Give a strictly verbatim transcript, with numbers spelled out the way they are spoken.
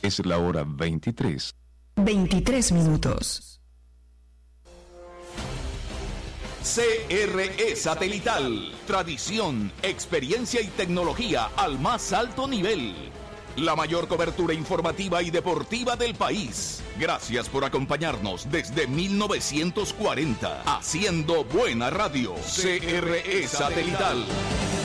Es la hora veintitrés. veintitrés minutos. C R E Satelital. Tradición, experiencia y tecnología al más alto nivel. La mayor cobertura informativa y deportiva del país. Gracias por acompañarnos desde mil novecientos cuarenta. Haciendo buena radio. C R E Satelital.